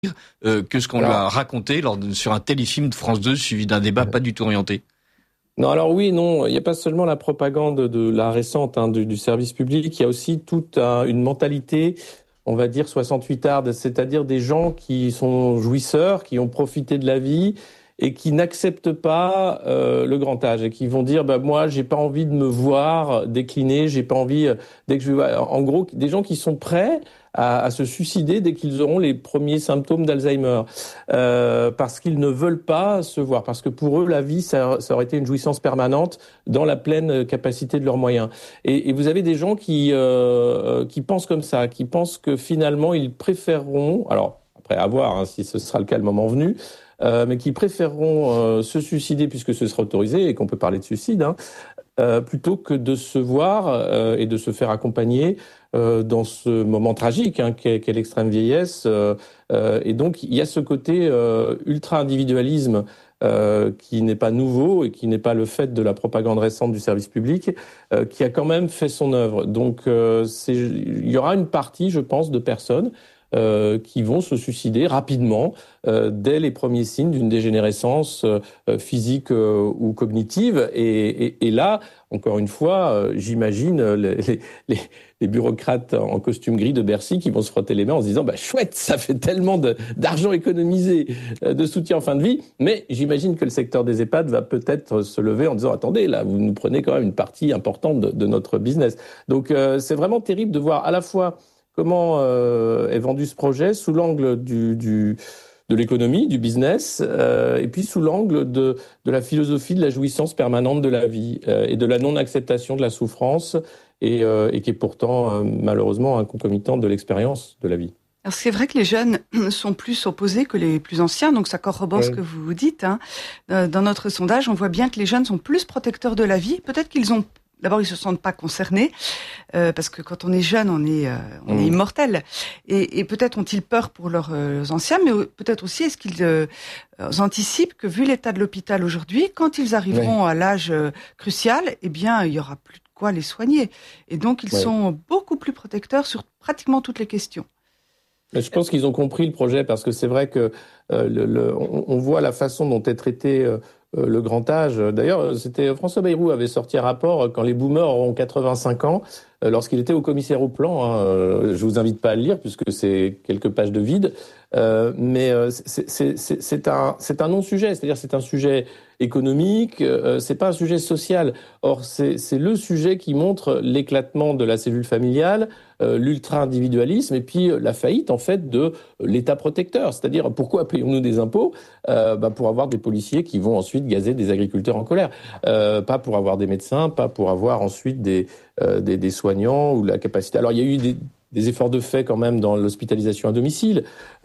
que ce qu'on lui a raconté sur un téléfilm de France 2 suivi d'un débat pas du tout orienté. Non, alors oui, non, il n'y a pas seulement la propagande de la récente du service public, il y a aussi toute une mentalité, on va dire 68arde, c'est-à-dire des gens qui sont jouisseurs, qui ont profité de la vie et qui n'acceptent pas le grand âge et qui vont dire moi j'ai pas envie de me voir décliner, j'ai pas envie dès que je vais, en gros des gens qui sont prêts à se suicider dès qu'ils auront les premiers symptômes d'Alzheimer, parce qu'ils ne veulent pas se voir, parce que pour eux la vie ça aurait été une jouissance permanente dans la pleine capacité de leurs moyens. Et vous avez des gens qui pensent comme ça, qui pensent que finalement ils préféreront, alors après à voir si ce sera le cas le moment venu, mais qui préféreront se suicider puisque ce sera autorisé et qu'on peut parler de suicide, plutôt que de se voir et de se faire accompagner dans ce moment tragique qu'est l'extrême vieillesse. Et donc il y a ce côté ultra-individualisme qui n'est pas nouveau et qui n'est pas le fait de la propagande récente du service public, qui a quand même fait son œuvre. Donc il y aura une partie, je pense, de personnes qui vont se suicider rapidement dès les premiers signes d'une dégénérescence physique ou cognitive. Et là, encore une fois, j'imagine les bureaucrates en costume gris de Bercy qui vont se frotter les mains en se disant chouette, ça fait tellement d'argent économisé, de soutien en fin de vie. Mais j'imagine que le secteur des EHPAD va peut-être se lever en disant attendez, là, vous nous prenez quand même une partie importante de notre business. Donc c'est vraiment terrible de voir à la fois comment est vendu ce projet sous l'angle de l'économie, du business, et puis sous l'angle de la philosophie de la jouissance permanente de la vie et de la non-acceptation de la souffrance, et qui est pourtant malheureusement un concomitant de l'expérience de la vie. Alors c'est vrai que les jeunes sont plus opposés que les plus anciens, donc ça corrobore ce que vous dites. Dans notre sondage, on voit bien que les jeunes sont plus protecteurs de la vie. Peut-être qu'ils ont... D'abord, ils se sentent pas concernés, parce que quand on est jeune, on est immortel. Et peut-être ont-ils peur pour leurs anciens, mais peut-être aussi est-ce qu'ils anticipent que, vu l'état de l'hôpital aujourd'hui, quand ils arriveront à l'âge crucial, eh bien, il y aura plus de quoi les soigner. Et donc, ils sont beaucoup plus protecteurs sur pratiquement toutes les questions. Je pense qu'ils ont compris le projet, parce que c'est vrai que on voit la façon dont est traité le grand âge. D'ailleurs, c'était François Bayrou avait sorti un rapport quand les boomers auront 85 ans, lorsqu'il était au commissaire au plan. Je vous invite pas à le lire puisque c'est quelques pages de vide, mais c'est un non-sujet. C'est-à-dire c'est un sujet économique, c'est pas un sujet social. Or c'est le sujet qui montre l'éclatement de la cellule familiale, l'ultra-individualisme et puis la faillite en fait de l'État protecteur. C'est-à-dire pourquoi payons-nous des impôts pour avoir des policiers qui vont ensuite gazer des agriculteurs en colère, pas pour avoir des médecins, pas pour avoir ensuite des soignants ou la capacité. Alors il y a eu des efforts de fait quand même dans l'hospitalisation à domicile,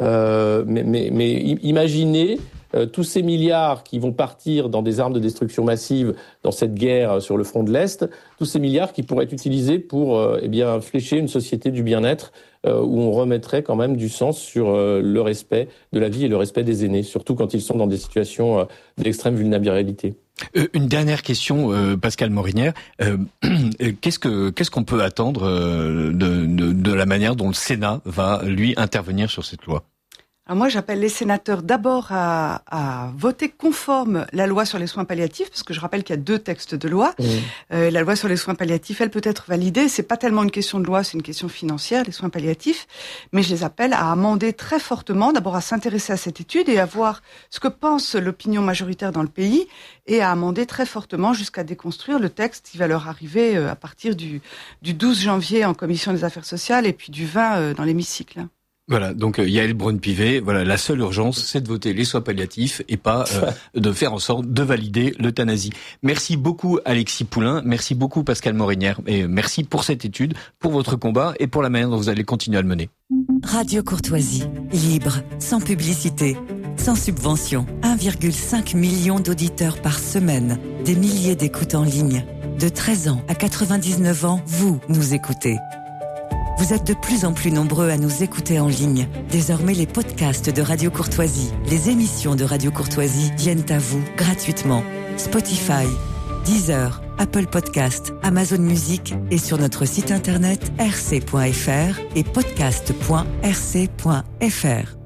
mais imaginez tous ces milliards qui vont partir dans des armes de destruction massive dans cette guerre sur le front de l'Est, tous ces milliards qui pourraient être utilisés pour flécher une société du bien-être où on remettrait quand même du sens sur le respect de la vie et le respect des aînés, surtout quand ils sont dans des situations d'extrême vulnérabilité. Une dernière question, Pascale Morinière. Qu'est-ce qu'on peut attendre de la manière dont le Sénat va, lui, intervenir sur cette loi ? Alors moi, j'appelle les sénateurs d'abord à voter conforme la loi sur les soins palliatifs, parce que je rappelle qu'il y a 2 textes de loi. La loi sur les soins palliatifs, elle peut être validée. C'est pas tellement une question de loi, c'est une question financière, les soins palliatifs. Mais je les appelle à amender très fortement, d'abord à s'intéresser à cette étude et à voir ce que pense l'opinion majoritaire dans le pays, et à amender très fortement jusqu'à déconstruire le texte qui va leur arriver à partir du 12 janvier en commission des affaires sociales et puis du 20 dans l'hémicycle. Voilà, donc Yaël Braun-Pivet, voilà, la seule urgence, c'est de voter les soins palliatifs et pas de faire en sorte de valider l'euthanasie. Merci beaucoup Alexis Poulain, merci beaucoup Pascale Morinière, et merci pour cette étude, pour votre combat et pour la manière dont vous allez continuer à le mener. Radio Courtoisie, libre, sans publicité, sans subvention, 1,5 million d'auditeurs par semaine, des milliers d'écoutes en ligne. De 13 ans à 99 ans, vous nous écoutez. Vous êtes de plus en plus nombreux à nous écouter en ligne. Désormais, les podcasts de Radio Courtoisie, les émissions de Radio Courtoisie viennent à vous gratuitement. Spotify, Deezer, Apple Podcast, Amazon Music et sur notre site internet rc.fr et podcast.rc.fr.